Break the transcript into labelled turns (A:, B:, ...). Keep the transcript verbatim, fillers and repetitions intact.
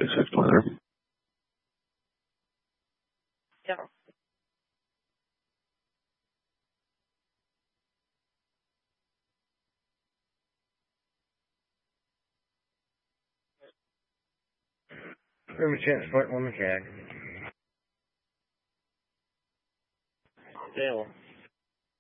A: SpaceX planner.
B: Yeah.
C: Room transport one check.
B: Still.